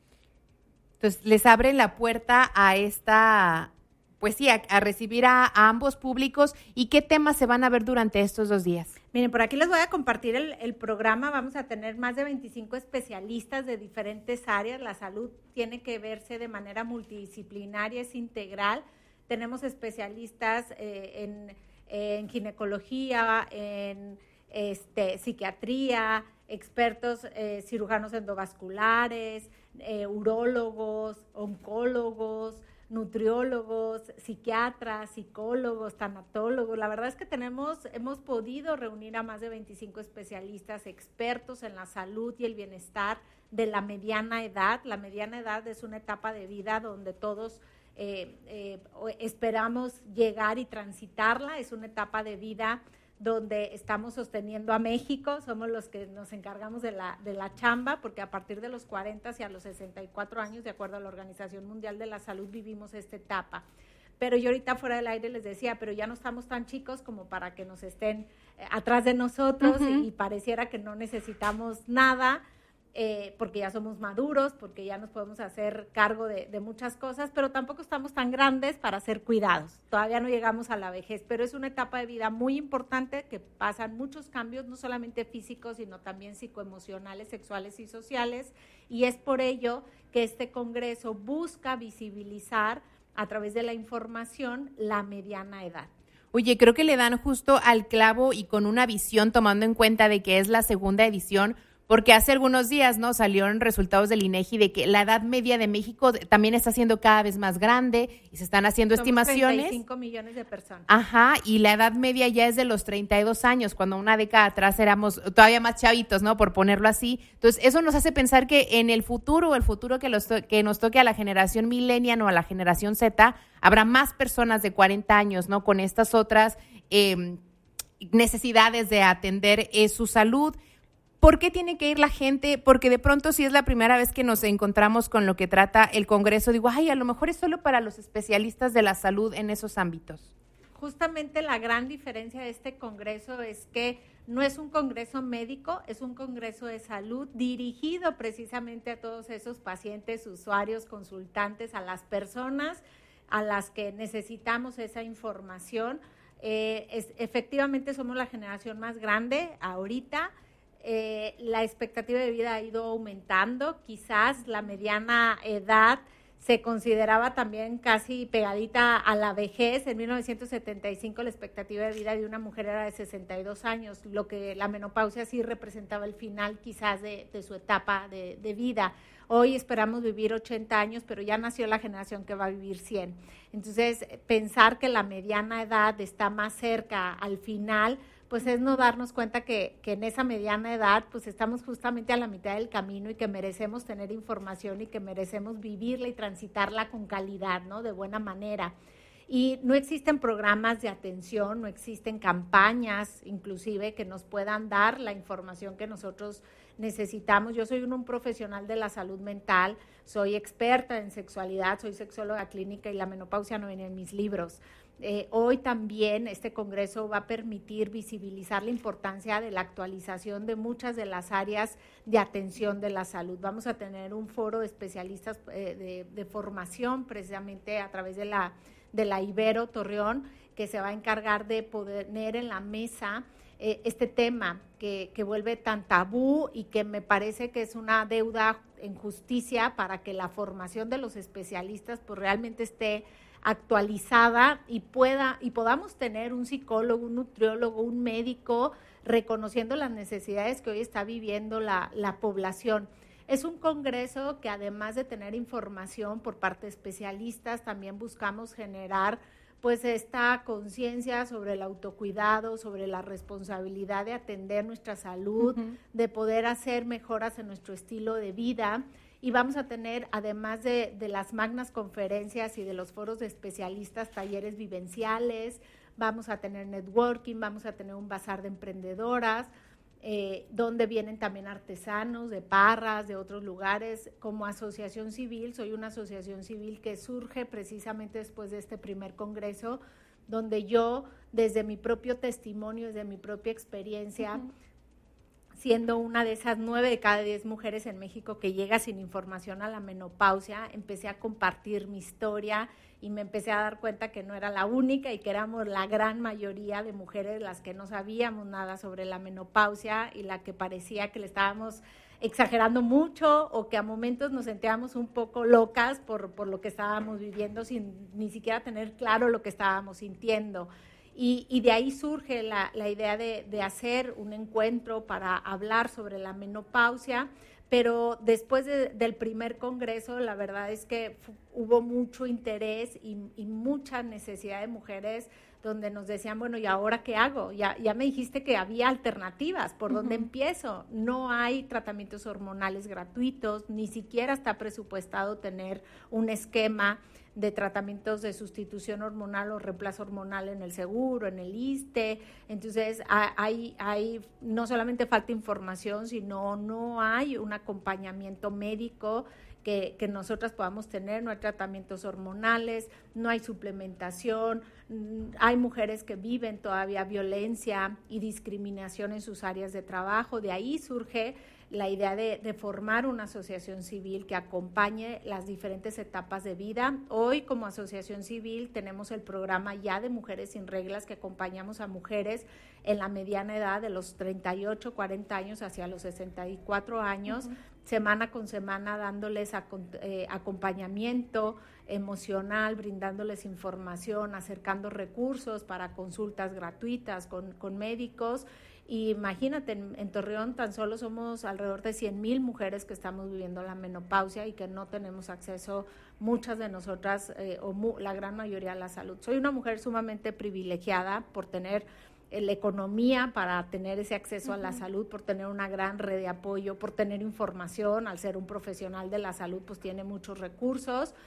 Entonces les abren la puerta a esta, pues sí, a, a recibir a, a ambos públicos. ¿Y qué temas se van a ver durante estos dos días? Miren, por aquí les voy a compartir el, el programa. Vamos a tener más de veinticinco especialistas de diferentes áreas. La salud tiene que verse de manera multidisciplinaria, es integral. Tenemos especialistas eh, en, en ginecología, en este, psiquiatría, expertos eh, cirujanos endovasculares, eh, urólogos, oncólogos, nutriólogos, psiquiatras, psicólogos, tanatólogos. La verdad es que tenemos, hemos podido reunir a más de veinticinco especialistas, expertos en la salud y el bienestar de la mediana edad. La mediana edad es una etapa de vida donde todos eh, eh, esperamos llegar y transitarla. Es una etapa de vida donde estamos sosteniendo a México, somos los que nos encargamos de la, de la chamba, porque a partir de los cuarenta hacia los sesenta y cuatro años, de acuerdo a la Organización Mundial de la Salud, vivimos esta etapa. Pero yo ahorita fuera del aire les decía, pero ya no estamos tan chicos como para que nos estén eh, atrás de nosotros uh-huh. y, y pareciera que no necesitamos nada, eh, porque ya somos maduros, porque ya nos podemos hacer cargo de, de muchas cosas, pero tampoco estamos tan grandes para ser cuidados. Todavía no llegamos a la vejez, pero es una etapa de vida muy importante que pasan muchos cambios, no solamente físicos, sino también psicoemocionales, sexuales y sociales, y es por ello que este Congreso busca visibilizar a través de la información la mediana edad. Oye, creo que le dan justo al clavo y con una visión, tomando en cuenta de que es la segunda edición, porque hace algunos días, ¿no?, salieron resultados del INEGI de que la edad media de México también está siendo cada vez más grande y se están haciendo Somos estimaciones. treinta y cinco millones de personas. Ajá, y la edad media ya es de los treinta y dos años, cuando una década atrás éramos todavía más chavitos, ¿no?, por ponerlo así. Entonces, eso nos hace pensar que en el futuro, el futuro que, los to- que nos toque a la generación millennial o a la generación Z, habrá más personas de cuarenta años, ¿no?, con estas otras eh, necesidades de atender eh, su salud. ¿Por qué tiene que ir la gente? Porque de pronto si es la primera vez que nos encontramos con lo que trata el Congreso, digo, ay, a lo mejor es solo para los especialistas de la salud en esos ámbitos. Justamente la gran diferencia de este Congreso es que no es un Congreso médico, es un Congreso de salud dirigido precisamente a todos esos pacientes, usuarios, consultantes, a las personas a las que necesitamos esa información. Eh, es, efectivamente somos la generación más grande ahorita. Eh, la expectativa de vida ha ido aumentando, quizás la mediana edad se consideraba también casi pegadita a la vejez. En mil novecientos setenta y cinco la expectativa de vida de una mujer era de sesenta y dos años, lo que la menopausia sí representaba el final quizás de, de su etapa de, de vida. Hoy esperamos vivir ochenta años, pero ya nació la generación que va a vivir cien. Entonces, pensar que la mediana edad está más cerca al final, pues es no darnos cuenta que, que en esa mediana edad pues estamos justamente a la mitad del camino y que merecemos tener información y que merecemos vivirla y transitarla con calidad, ¿no? De buena manera. Y no existen programas de atención, no existen campañas inclusive que nos puedan dar la información que nosotros necesitamos. Yo soy un, un profesional de la salud mental, soy experta en sexualidad, soy sexóloga clínica y la menopausia no viene en mis libros. Eh, hoy también este Congreso va a permitir visibilizar la importancia de la actualización de muchas de las áreas de atención de la salud. Vamos a tener un foro de especialistas eh, de, de formación precisamente a través de la, de la Ibero Torreón, que se va a encargar de poner en la mesa eh, este tema que, que vuelve tan tabú y que me parece que es una deuda en justicia para que la formación de los especialistas pues realmente esté actualizada y pueda y podamos tener un psicólogo, un nutriólogo, un médico reconociendo las necesidades que hoy está viviendo la, la población. Es un congreso que además de tener información por parte de especialistas, también buscamos generar pues esta conciencia sobre el autocuidado, sobre la responsabilidad de atender nuestra salud, uh-huh. de poder hacer mejoras en nuestro estilo de vida. Y vamos a tener, además de, de las magnas conferencias y de los foros de especialistas, talleres vivenciales, vamos a tener networking, vamos a tener un bazar de emprendedoras, eh, donde vienen también artesanos de Parras, de otros lugares. Como asociación civil, soy una asociación civil que surge precisamente después de este primer congreso, donde yo, desde mi propio testimonio, desde mi propia experiencia, uh-huh. siendo una de esas nueve de cada diez mujeres en México que llega sin información a la menopausia, empecé a compartir mi historia y me empecé a dar cuenta que no era la única y que éramos la gran mayoría de mujeres las que no sabíamos nada sobre la menopausia y la que parecía que le estábamos exagerando mucho o que a momentos nos sentíamos un poco locas por, por lo que estábamos viviendo sin ni siquiera tener claro lo que estábamos sintiendo. Y, y de ahí surge la, la idea de, de hacer un encuentro para hablar sobre la menopausia, pero después de, del primer congreso, la verdad es que f- hubo mucho interés y, y mucha necesidad de mujeres donde nos decían, bueno, ¿y ahora qué hago? Ya, ya me dijiste que había alternativas, ¿por uh-huh. dónde empiezo? No hay tratamientos hormonales gratuitos, ni siquiera está presupuestado tener un esquema de tratamientos de sustitución hormonal o reemplazo hormonal en el seguro, en el ISSSTE. Entonces, hay, hay no solamente falta información, sino no hay un acompañamiento médico que, que nosotras podamos tener, no hay tratamientos hormonales, no hay suplementación, hay mujeres que viven todavía violencia y discriminación en sus áreas de trabajo. De ahí surge la idea de, de formar una asociación civil que acompañe las diferentes etapas de vida. Hoy, como asociación civil, tenemos el programa ya de Mujeres Sin Reglas, que acompañamos a mujeres en la mediana edad de los treinta y ocho, cuarenta años hacia los sesenta y cuatro años, uh-huh. semana con semana dándoles ac- eh, acompañamiento emocional, brindándoles información, acercando recursos para consultas gratuitas con, con médicos. Y imagínate, en, en Torreón tan solo somos alrededor de cien mil mujeres que estamos viviendo la menopausia y que no tenemos acceso, muchas de nosotras, eh, o mu- la gran mayoría, a la salud. Soy una mujer sumamente privilegiada por tener eh, la economía para tener ese acceso uh-huh. a la salud, por tener una gran red de apoyo, por tener información. Al ser un profesional de la salud, pues tiene muchos recursos.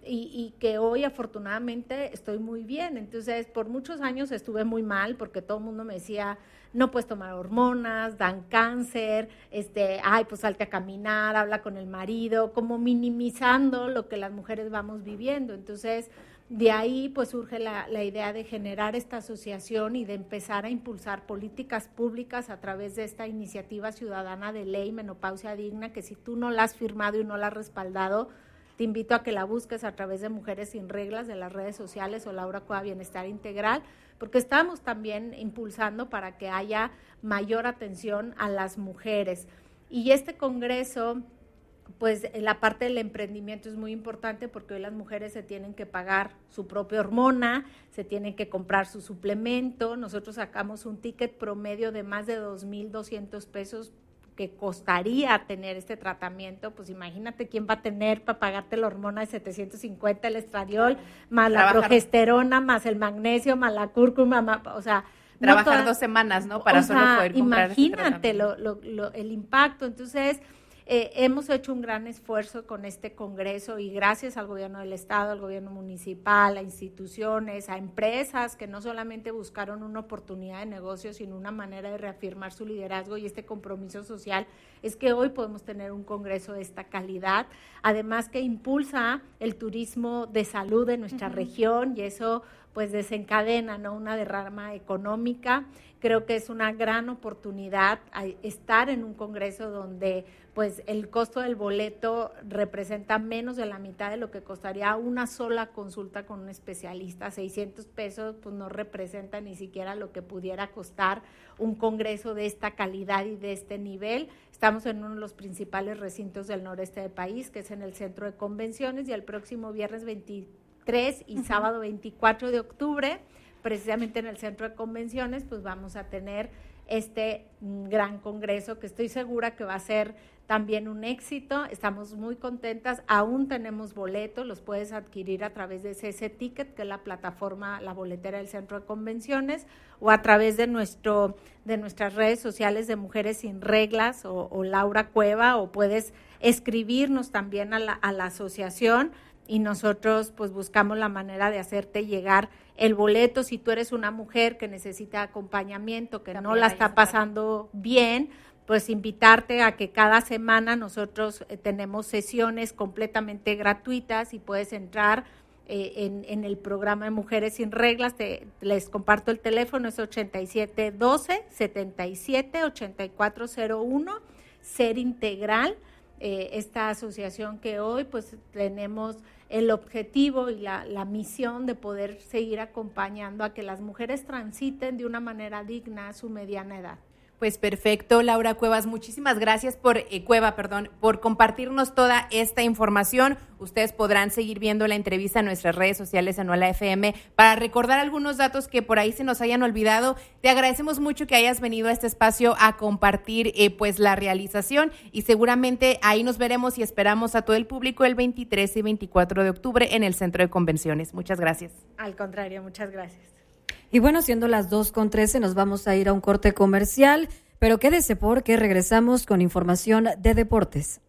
Y, y que hoy afortunadamente estoy muy bien. Entonces, por muchos años estuve muy mal porque todo el mundo me decía, no puedes tomar hormonas, dan cáncer, este, ay, pues salte a caminar, habla con el marido, como minimizando lo que las mujeres vamos viviendo. Entonces, de ahí pues surge la, la idea de generar esta asociación y de empezar a impulsar políticas públicas a través de esta iniciativa ciudadana de ley Menopausia Digna, que si tú no la has firmado y no la has respaldado, te invito a que la busques a través de Mujeres Sin Reglas, de las redes sociales, o Laura Cueva Bienestar Integral, porque estamos también impulsando para que haya mayor atención a las mujeres. Y este congreso, pues la parte del emprendimiento es muy importante porque hoy las mujeres se tienen que pagar su propia hormona, se tienen que comprar su suplemento. Nosotros sacamos un ticket promedio de más de dos mil doscientos pesos que costaría tener este tratamiento. Pues imagínate quién va a tener para pagarte la hormona de setecientos cincuenta, el estradiol, más Trabajar. la progesterona, más el magnesio, más la cúrcuma, más, o sea... Trabajar no todas, dos semanas, ¿no? Para o solo sea, poder comprar imagínate lo, lo, lo, el impacto. Entonces, eh, hemos hecho un gran esfuerzo con este congreso y gracias al gobierno del estado, al gobierno municipal, a instituciones, a empresas que no solamente buscaron una oportunidad de negocio, sino una manera de reafirmar su liderazgo y este compromiso social, es que hoy podemos tener un congreso de esta calidad, además que impulsa el turismo de salud en nuestra uh-huh. región, y eso pues desencadena, ¿no?, una derrama económica. Creo que es una gran oportunidad estar en un congreso donde pues el costo del boleto representa menos de la mitad de lo que costaría una sola consulta con un especialista. seiscientos pesos pues no representa ni siquiera lo que pudiera costar un congreso de esta calidad y de este nivel. Estamos en uno de los principales recintos del noreste del país, que es en el Centro de Convenciones, y el próximo viernes veintitrés y uh-huh. sábado veinticuatro de octubre, precisamente en el Centro de Convenciones, pues vamos a tener este gran congreso que estoy segura que va a ser también un éxito. Estamos muy contentas, aún tenemos boletos, los puedes adquirir a través de C S Ticket, que es la plataforma, la boletera del Centro de Convenciones, o a través de nuestro de nuestras redes sociales de Mujeres Sin Reglas o, o Laura Cueva, o puedes escribirnos también a la, a la asociación, y nosotros pues buscamos la manera de hacerte llegar el boleto. Si tú eres una mujer que necesita acompañamiento, que también no la está pasando bien, pues invitarte a que cada semana nosotros eh, tenemos sesiones completamente gratuitas y puedes entrar eh, en, en el programa de Mujeres Sin Reglas. Te, les comparto el teléfono, es ochenta y siete doce, setenta y siete, ochenta y cuatro cero uno, Ser Integral. Eh, esta asociación que hoy pues tenemos el objetivo y la, la misión de poder seguir acompañando a que las mujeres transiten de una manera digna su mediana edad. Pues perfecto, Laura Cuevas, muchísimas gracias por eh, Cueva, perdón, por compartirnos toda esta información. Ustedes podrán seguir viendo la entrevista en nuestras redes sociales en Hola F M para recordar algunos datos que por ahí se nos hayan olvidado. Te agradecemos mucho que hayas venido a este espacio a compartir eh, pues la realización, y seguramente ahí nos veremos y esperamos a todo el público el veintitrés y veinticuatro de octubre en el Centro de Convenciones. Muchas gracias. Al contrario, muchas gracias. Y bueno, siendo las dos con trece, nos vamos a ir a un corte comercial, pero quédese porque regresamos con información de deportes.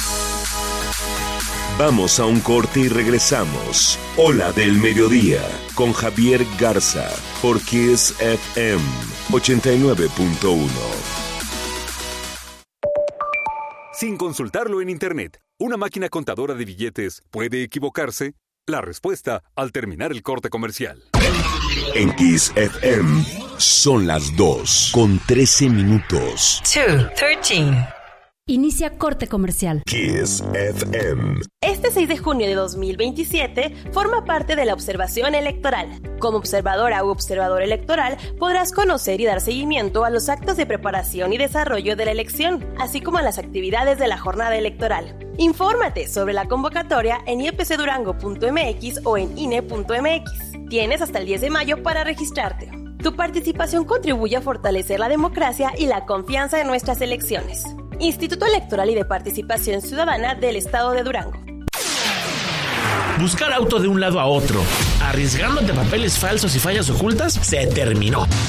Vamos a un corte y regresamos. Hola del Mediodía, con Javier Garza, por Kiss F M ochenta y nueve punto uno. Sin consultarlo en Internet, ¿una máquina contadora de billetes puede equivocarse? La respuesta al terminar el corte comercial. En Kiss F M son las dos con trece minutos. dos, trece. Inicia corte comercial. Kiss F M. Este seis de junio de dos mil veintisiete forma parte de la observación electoral. Como observadora u observador electoral podrás conocer y dar seguimiento a los actos de preparación y desarrollo de la elección, así como a las actividades de la jornada electoral. Infórmate sobre la convocatoria en i p c durango punto m x o en i n e punto m x. Tienes hasta el diez de mayo para registrarte. Tu participación contribuye a fortalecer la democracia y la confianza en nuestras elecciones. Instituto Electoral y de Participación Ciudadana del Estado de Durango. Buscar auto de un lado a otro, arriesgándote papeles falsos y fallas ocultas, se terminó.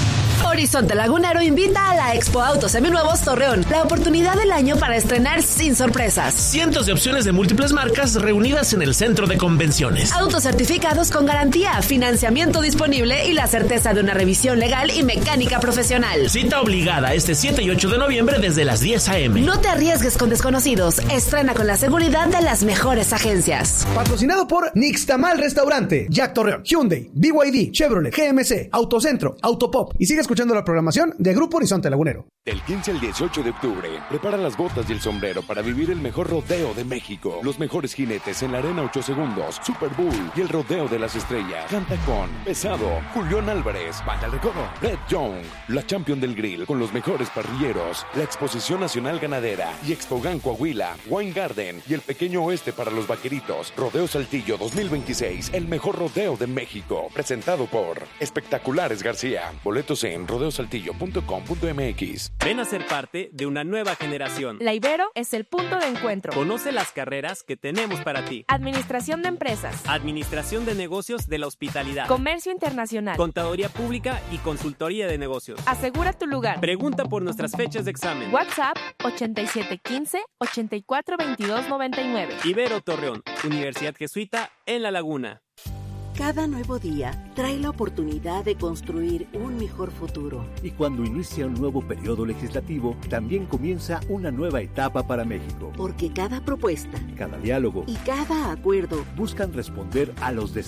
Horizonte Lagunero invita a la Expo Autos Seminuevos Torreón, la oportunidad del año para estrenar sin sorpresas. Cientos de opciones de múltiples marcas reunidas en el centro de convenciones. Autos certificados con garantía, financiamiento disponible y la certeza de una revisión legal y mecánica profesional. Cita obligada este siete y ocho de noviembre desde las diez a eme. No te arriesgues con desconocidos. Estrena con la seguridad de las mejores agencias. Patrocinado por Nixtamal Restaurante, Jack Torreón, Hyundai, B Y D, Chevrolet, G M C, Autocentro, Autopop. Y sigue escuchando la programación de Grupo Horizonte Lagunero. Del quince al dieciocho de octubre, prepara las botas y el sombrero para vivir el mejor rodeo de México. Los mejores jinetes en la arena ocho segundos, Super Bowl y el rodeo de las estrellas. Canta con Pesado, Julián Álvarez, Banda El Recodo, Red Young, la Champion del Grill con los mejores parrilleros, la Exposición Nacional Ganadera y Expogan Coahuila, Wine Garden y el Pequeño Oeste para los vaqueritos. Rodeo Saltillo dos mil veintiséis, el mejor rodeo de México. Presentado por Espectaculares García. Boletos en rodeo saltillo punto com punto m x. Ven a ser parte de una nueva generación. La Ibero es el punto de encuentro. Conoce las carreras que tenemos para ti. Administración de empresas. Administración de negocios de la hospitalidad. Comercio internacional. Contaduría pública y consultoría de negocios. Asegura tu lugar. Pregunta por nuestras fechas de examen. WhatsApp ochenta y siete quince, ochenta y cuatro veintidós noventa y nueve. Ibero Torreón, Universidad Jesuita en La Laguna. Cada nuevo día trae la oportunidad de construir un mejor futuro. Y cuando inicia un nuevo periodo legislativo, también comienza una nueva etapa para México. Porque cada propuesta, cada diálogo y cada acuerdo buscan responder a los desafíos